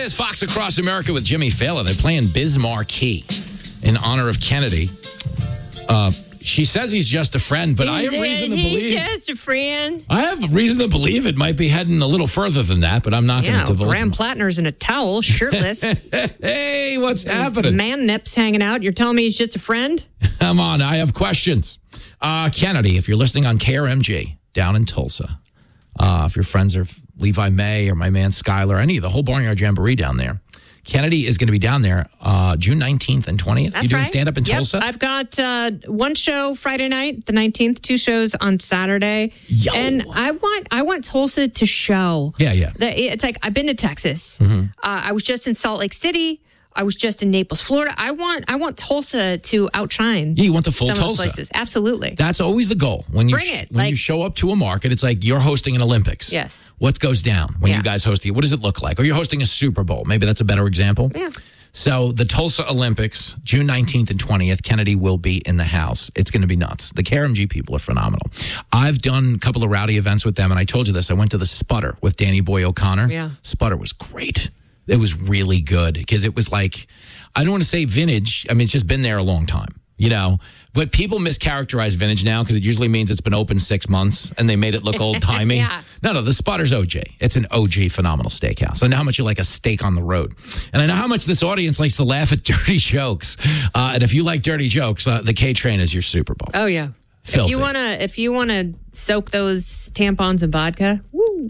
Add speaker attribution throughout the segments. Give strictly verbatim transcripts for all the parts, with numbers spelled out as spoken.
Speaker 1: is Fox Across America with Jimmy Fallon. They're playing Biz Marquee in honor of Kennedy. Uh, she says he's just a friend, but I have reason to believe...
Speaker 2: He's just a friend.
Speaker 1: I have reason to believe it might be heading a little further than that, but I'm not
Speaker 2: Yeah,
Speaker 1: going to divulge.
Speaker 2: Graham Plattner's in a towel, shirtless.
Speaker 1: Hey, what's
Speaker 2: His
Speaker 1: happening?
Speaker 2: man nips hanging out. You're telling me he's just a friend?
Speaker 1: Come on, I have questions. Uh, Kennedy, if you're listening on K R M G down in Tulsa, uh, if your friends are Levi May or my man Skylar, any of the whole Barnyard Jamboree down there, Kennedy is going to be down there uh, June nineteenth and twentieth.
Speaker 2: That's
Speaker 1: you doing
Speaker 2: right.
Speaker 1: stand-up in
Speaker 2: yep.
Speaker 1: Tulsa?
Speaker 2: I've got uh, one show Friday night, the nineteenth, two shows on Saturday.
Speaker 1: Yo.
Speaker 2: And I want I want Tulsa to show.
Speaker 1: Yeah, yeah.
Speaker 2: That it's like, I've been to Texas.
Speaker 1: Mm-hmm.
Speaker 2: Uh, I was just in Salt Lake City. I was just in Naples, Florida. I want I want Tulsa to outshine.
Speaker 1: Yeah, you want the full
Speaker 2: some
Speaker 1: Tulsa.
Speaker 2: Of those places. Absolutely.
Speaker 1: That's always the goal. When you
Speaker 2: Bring it.
Speaker 1: When
Speaker 2: Like-
Speaker 1: you show up to a market, it's like you're hosting an Olympics.
Speaker 2: Yes.
Speaker 1: What goes down when
Speaker 2: Yeah.
Speaker 1: you guys host it? What does it look like? Or you're hosting a Super Bowl. Maybe that's a better example.
Speaker 2: Yeah.
Speaker 1: So the Tulsa Olympics, June nineteenth and twentieth, Kennedy will be in the house. It's going to be nuts. The K R M G people are phenomenal. I've done a couple of rowdy events with them, and I told you this. I went to the Sputter with Danny Boy O'Connor.
Speaker 2: Yeah.
Speaker 1: Sputter was great. It was really good because it was like, I don't want to say vintage. I mean, it's just been there a long time, you know. But people mischaracterize vintage now because it usually means it's been open six months and they made it look old-timey.
Speaker 2: Yeah.
Speaker 1: No, no, the Sputter's O G. It's an O G phenomenal steakhouse. I know how much you like a steak on the road. And I know how much this audience likes to laugh at dirty jokes. Uh, and if you like dirty jokes, uh, the K-Train is your Super Bowl.
Speaker 2: Oh yeah.
Speaker 1: Filthy.
Speaker 2: If you wanna if you wanna soak those tampons in vodka, woo.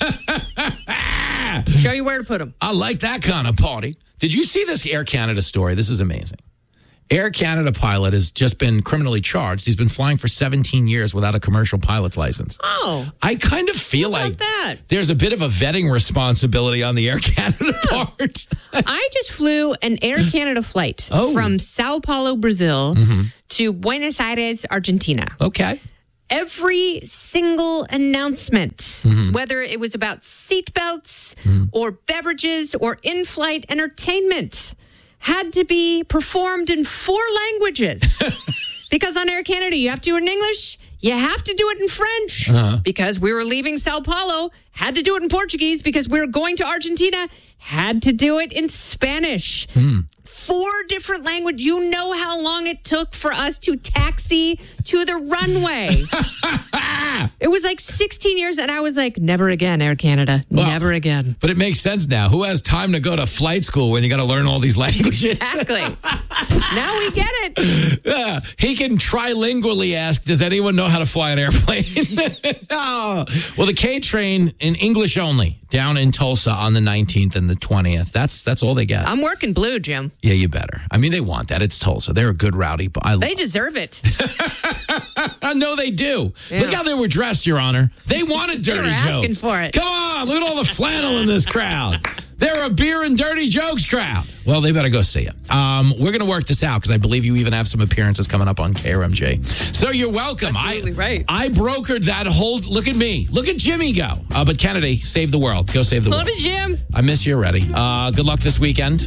Speaker 2: Show you where to put them.
Speaker 1: I like that kind of party. Did you see this Air Canada story? This is amazing. Air Canada pilot has just been criminally charged. He's been flying for seventeen years without a commercial pilot's license.
Speaker 2: Oh.
Speaker 1: I kind of feel
Speaker 2: How about
Speaker 1: like
Speaker 2: that?
Speaker 1: there's a bit of a vetting responsibility on the Air Canada part.
Speaker 2: I just flew an Air Canada flight
Speaker 1: Oh.
Speaker 2: from Sao Paulo, Brazil
Speaker 1: Mm-hmm.
Speaker 2: to Buenos Aires, Argentina.
Speaker 1: Okay.
Speaker 2: Every single announcement,
Speaker 1: Mm-hmm.
Speaker 2: whether it was about seatbelts or beverages or in-flight entertainment, had to be performed in four languages. Because on Air Canada, you have to do it in English, you have to do it in French.
Speaker 1: Uh-huh.
Speaker 2: Because we were leaving Sao Paulo, had to do it in Portuguese. Because we were going to Argentina, had to do it in Spanish.
Speaker 1: Hmm.
Speaker 2: Four different languages. You know how long it took for us to taxi to the runway. It was like sixteen years, and I was like, never again, Air Canada.
Speaker 1: Well,
Speaker 2: never again.
Speaker 1: But it makes sense now. Who has time to go to flight school when you got to learn all these languages?
Speaker 2: Exactly. Now we get it.
Speaker 1: Yeah, he can trilingually ask, does anyone know how to fly an airplane? Oh. Well, the K-Train in English only down in Tulsa on the nineteenth and the twentieth. That's that's all they get.
Speaker 2: I'm working blue, Jim.
Speaker 1: Yeah, you better. I mean, they want that. It's Tulsa. They're a good rowdy. But I
Speaker 2: They deserve it.
Speaker 1: no, they do.
Speaker 2: Yeah.
Speaker 1: Look how they were dressed, Your Honor. They wanted dirty
Speaker 2: were
Speaker 1: jokes.
Speaker 2: asking for it.
Speaker 1: Come on, look at all the flannel in this crowd. They're a beer and dirty jokes crowd. Well, they better go see it. Um, we're going to work this out because I believe you even have some appearances coming up on K R M J. So you're welcome.
Speaker 2: Absolutely
Speaker 1: I,
Speaker 2: right.
Speaker 1: I brokered that whole. Look at me. Look at Jimmy go. Uh, but Kennedy, save the world. Go save the
Speaker 2: Love
Speaker 1: world.
Speaker 2: it, Jim.
Speaker 1: I miss you already. Uh, good luck this weekend.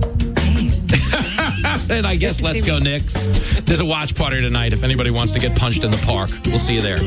Speaker 1: And I guess let's go, Knicks. There's a watch party tonight if anybody wants to get punched in the park. We'll see you there.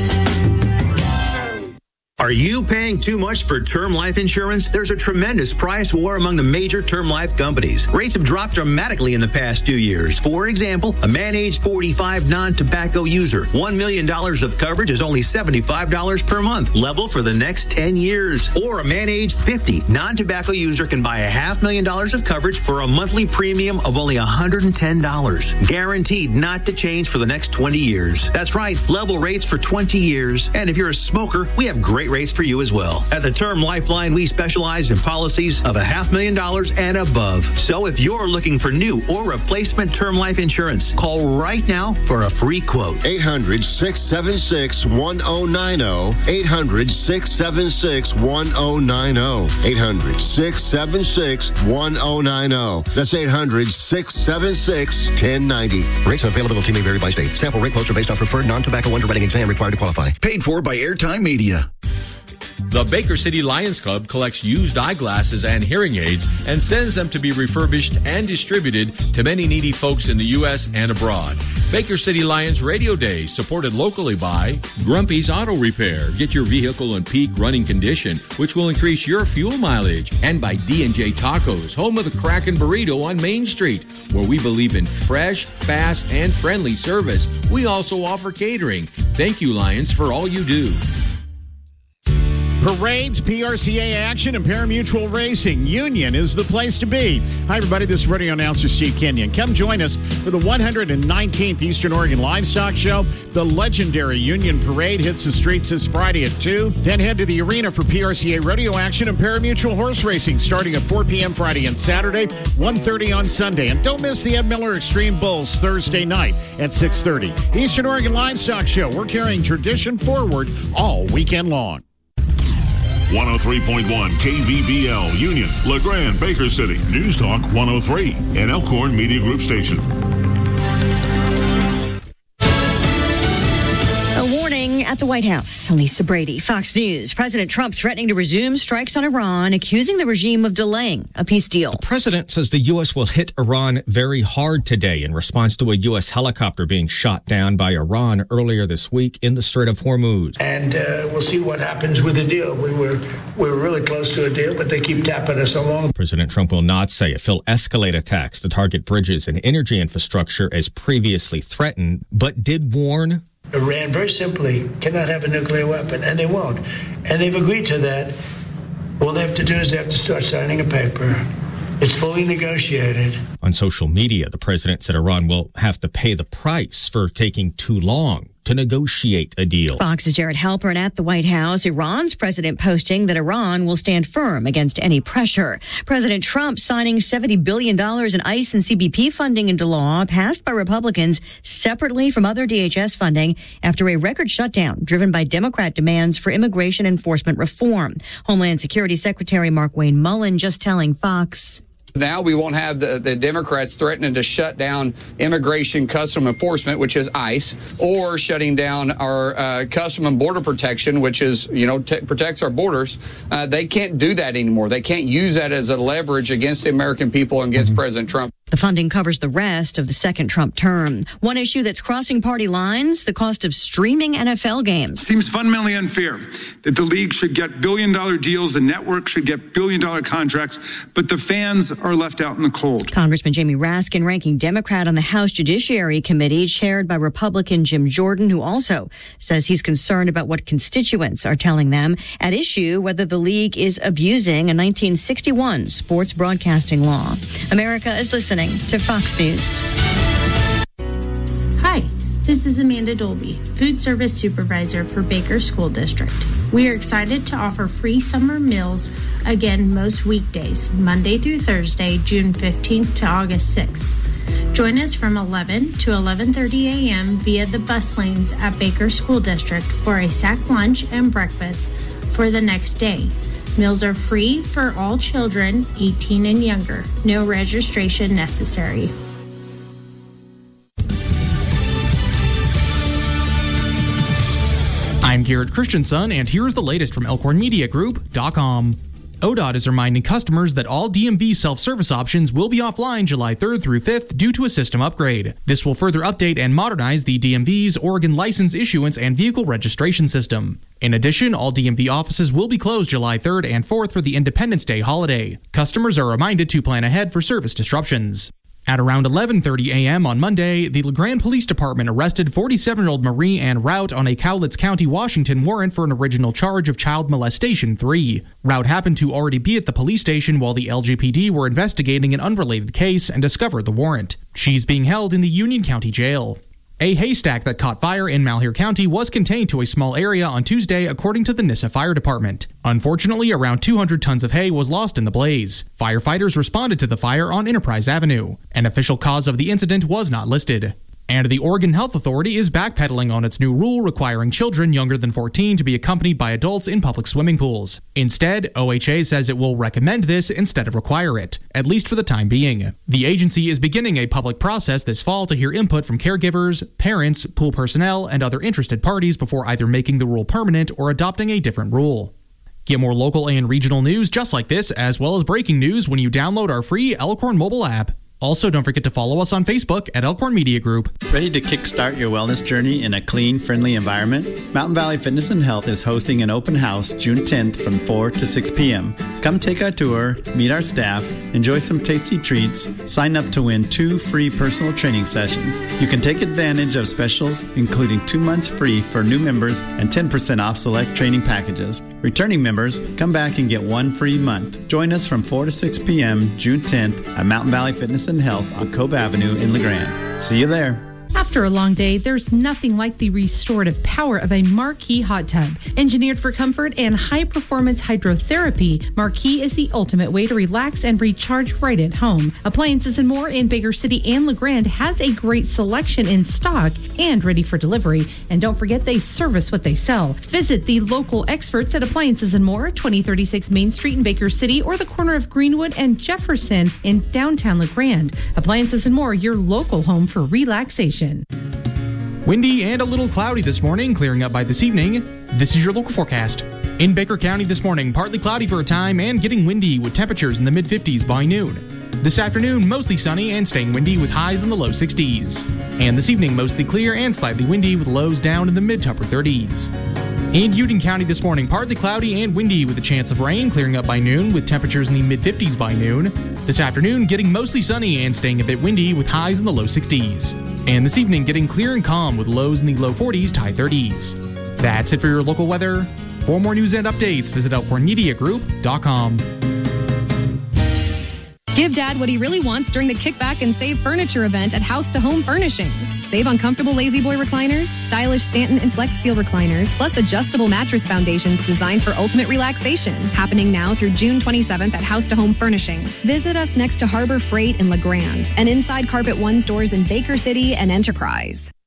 Speaker 3: Are you paying too much for term life insurance? There's a tremendous price war among the major term life companies. Rates have dropped dramatically in the past two years. For example, a man age forty-five non-tobacco user, one million dollars of coverage is only seventy-five dollars per month, level for the next ten years. Or a man age fifty non-tobacco user can buy a half million dollars of coverage for a monthly premium of only one hundred ten dollars. Guaranteed not to change for the next twenty years. That's right, level rates for twenty years. And if you're a smoker, we have great rates for you as well. At the Term Lifeline, we specialize in policies of a half million dollars and above. So if you're looking for new or replacement term life insurance, call right now for a free quote.
Speaker 4: eight hundred, six seven six, one zero nine zero. eight hundred, six seven six, one zero nine zero. eight hundred, six seven six, one zero nine zero. That's eight hundred, six seven six, one zero nine zero.
Speaker 5: Rates and availability may vary by state. Sample rate quotes are based on preferred non-tobacco underwriting exam required to qualify.
Speaker 6: Paid for by Airtime Media.
Speaker 5: The Baker City Lions Club collects used eyeglasses and hearing aids and sends them to be refurbished and distributed to many needy folks in the U S and abroad. Baker City Lions Radio Day, supported locally by Grumpy's Auto Repair. Get your vehicle in peak running condition, which will increase your fuel mileage. And by D and J Tacos, home of the Kraken Burrito on Main Street, where we believe in fresh, fast, and friendly service. We also offer catering. Thank you, Lions, for all you do.
Speaker 6: Parades, P R C A action, and pari-mutuel racing. Union is the place to be. Hi, everybody. This is radio announcer Steve Kenyon. Come join us for the one hundred nineteenth Eastern Oregon Livestock Show. The legendary Union Parade hits the streets this Friday at two. Then head to the arena for P R C A rodeo action and pari-mutuel horse racing starting at four p.m. Friday and Saturday, one thirty on Sunday. And don't miss the Ed Miller Extreme Bulls Thursday night at six thirty. Eastern Oregon Livestock Show. We're carrying tradition forward all weekend long.
Speaker 7: one oh three point one K V B L, Union, LeGrand, Baker City, News Talk one oh three, an Elkhorn Media Group station.
Speaker 8: A warning at the White House. Lisa Brady, Fox News. President Trump threatening to resume strikes on Iran, accusing the regime of delaying a peace deal.
Speaker 9: The president says the U S will hit Iran very hard today in response to a U S helicopter being shot down by Iran earlier this week in the Strait of Hormuz.
Speaker 10: And uh, we'll see what happens with the deal. We were we were really close to a deal, but they keep tapping us along.
Speaker 9: President Trump will not say if he'll escalate attacks to target bridges and energy infrastructure as previously threatened, but did warn
Speaker 10: Iran very simply cannot have a nuclear weapon, and they won't. And they've agreed to that. All they have to do is they have to start signing a paper. It's fully negotiated.
Speaker 9: On social media, the president said Iran will have to pay the price for taking too long to negotiate a deal.
Speaker 8: Fox's Jared Halpern at the White House. Iran's president posting that Iran will stand firm against any pressure. President Trump signing seventy billion dollars in ICE and C B P funding into law passed by Republicans separately from other D H S funding after a record shutdown driven by Democrat demands for immigration enforcement reform. Homeland Security Secretary Markwayne Mullin just telling Fox.
Speaker 11: Now we won't have the, the Democrats threatening to shut down immigration custom enforcement, which is ICE, or shutting down our uh, custom and border protection, which is, you know, t- protects our borders. Uh, they can't do that anymore. They can't use that as a leverage against the American people and against mm-hmm. President Trump.
Speaker 8: The funding covers the rest of the second Trump term. One issue that's crossing party lines, the cost of streaming N F L games.
Speaker 12: Seems fundamentally unfair that the league should get billion-dollar deals, the network should get billion-dollar contracts, but the fans are left out in the cold.
Speaker 8: Congressman Jamie Raskin, ranking Democrat on the House Judiciary Committee, chaired by Republican Jim Jordan, who also says he's concerned about what constituents are telling them at issue whether the league is abusing a nineteen sixty-one sports broadcasting law. America is listening to Fox News.
Speaker 13: Hi, this is Amanda Dolby, Food Service Supervisor for Baker School District. We are excited to offer free summer meals again most weekdays, Monday through Thursday, June fifteenth to August sixth. Join us from eleven to eleven thirty a.m. via the bus lanes at Baker School District for a sack lunch and breakfast for the next day. Meals are free for all children eighteen and younger. No registration necessary.
Speaker 14: I'm Garrett Christensen, and here's the latest from Elkhorn Media Group dot com. O D O T is reminding customers that all D M V self-service options will be offline July third through fifth due to a system upgrade. This will further update and modernize the D M V's Oregon license issuance and vehicle registration system. In addition, all D M V offices will be closed July third and fourth for the Independence Day holiday. Customers are reminded to plan ahead for service disruptions. At around eleven thirty a.m. on Monday, the LeGrand Police Department arrested forty-seven-year-old Marie Ann Rout on a Cowlitz County, Washington warrant for an original charge of child molestation three. Rout happened to already be at the police station while the L G P D were investigating an unrelated case and discovered the warrant. She's being held in the Union County Jail. A haystack that caught fire in Malheur County was contained to a small area on Tuesday, according to the N I S S A Fire Department. Unfortunately, around two hundred tons of hay was lost in the blaze. Firefighters responded to the fire on Enterprise Avenue. An official cause of the incident was not listed. And the Oregon Health Authority is backpedaling on its new rule requiring children younger than fourteen to be accompanied by adults in public swimming pools. Instead, O H A says it will recommend this instead of require it, at least for the time being. The agency is beginning a public process this fall to hear input from caregivers, parents, pool personnel, and other interested parties before either making the rule permanent or adopting a different rule. Get more local and regional news just like this, as well as breaking news when you download our free Elkhorn mobile app. Also, don't forget to follow us on Facebook at Elkhorn Media Group.
Speaker 15: Ready to kickstart your wellness journey in a clean, friendly environment? Mountain Valley Fitness and Health is hosting an open house June tenth from four to six p.m. Come take our tour, meet our staff, enjoy some tasty treats, sign up to win two free personal training sessions. You can take advantage of specials, including two months free for new members and ten percent off select training packages. Returning members, come back and get one free month. Join us from four to six p.m. June tenth at Mountain Valley Fitness and Health on Cove Avenue in LeGrand. See you there.
Speaker 16: After a long day, there's nothing like the restorative power of a Marquee hot tub. Engineered for comfort and high-performance hydrotherapy, Marquee is the ultimate way to relax and recharge right at home. Appliances and More in Baker City and LeGrand has a great selection in stock and ready for delivery. And don't forget, they service what they sell. Visit the local experts at Appliances and More, twenty thirty-six Main Street in Baker City, or the corner of Greenwood and Jefferson in downtown LeGrand. Appliances and More, your local home for relaxation.
Speaker 14: Windy and a little cloudy this morning, clearing up by this evening. This is your local forecast. In Baker County this morning, partly cloudy for a time and getting windy with temperatures in the mid fifties by noon. This afternoon, mostly sunny and staying windy with highs in the low sixties. And this evening, mostly clear and slightly windy with lows down in the mid to upper thirties. In Union County this morning, partly cloudy and windy with a chance of rain, clearing up by noon with temperatures in the mid fifties by noon. This afternoon, getting mostly sunny and staying a bit windy with highs in the low sixties. And this evening, getting clear and calm with lows in the low forties to high thirties. That's it for your local weather. For more news and updates, visit elkhorn media group dot com.
Speaker 17: Give Dad what he really wants during the Kickback and Save Furniture event at House to Home Furnishings. Save on comfortable Lazy Boy recliners, stylish Stanton and Flex Steel recliners, plus adjustable mattress foundations designed for ultimate relaxation. Happening now through June twenty-seventh at House to Home Furnishings. Visit us next to Harbor Freight in LeGrand and inside Carpet One stores in Baker City and Enterprise.